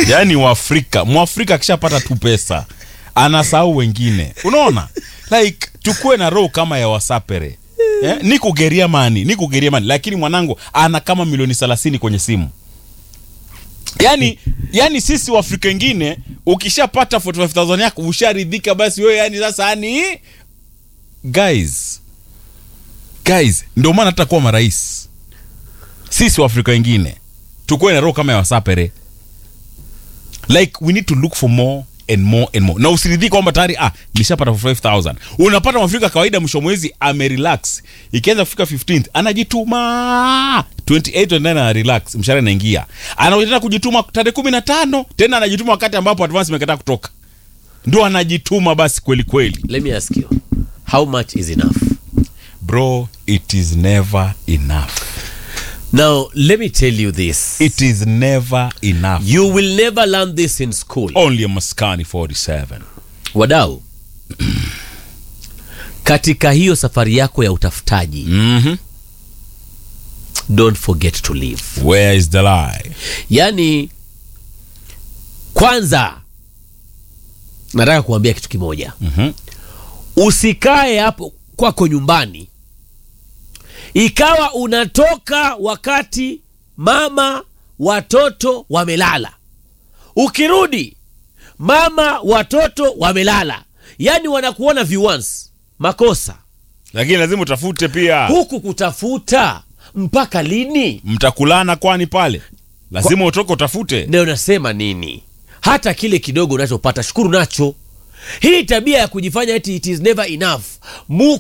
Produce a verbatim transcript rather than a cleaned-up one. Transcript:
Yaani Waafrika, Mwafrika akishapata tu pesa anasahau wengine. Unaona? Like tukue na roho kama ya Wasapere. Yeah? Niko geria mani, niko geria mani, lakini mwanangu ana kama milioni thelathini kwenye simu. Yaani, yani sisi Waafrika wengine ukishapata arobaini na tano thousand yako usharidhika basi wewe, yani sasa yani guys. Guys, ndio maana tutakuwa marais. Sisi Waafrika wengine tukue na roho kama ya Wasapere. Like we need to look for more and more and more. Na usiridhike kwamba tayari ah nishapata five thousand. Unapata Mwafrika kawaida mwisho mwezi amerelax. Ikianza kufika fifteenth anajituma. twenty-eight twenty-nine ana relax, mshahara inaingia. Anaanza kujituma tarehe kumi na tano, tena anajituma wakati ambapo advance imekataa kutoka. Ndio anajituma basi kweli kweli. Let me ask you, how much is enough? Bro, it is never enough. Now, let me tell you this. It is never enough. You will never learn this in school. Only a Maskani forty-seven. Wadau, katika hiyo safari yako ya utafutaji, Mhm. don't forget to live. Where is the lie? Yani, kwanza nataka kuambia kitu kimoja. Mhm. Usikae hapo kwako nyumbani ikawa unatoka wakati mama watoto wamelala, ukirudi mama watoto wamelala. Yani wanakuona viewers. Makosa. Lakini lazima utafute pia. Huku kutafuta mpaka lini? Mtakulana kwani pale? Lazima Kwa... utoke utafute. Ndio nasema nini? Hata kile kidogo unachopata shukuru nacho. Hii tabia ya kujifanya eti it is never enough. Mu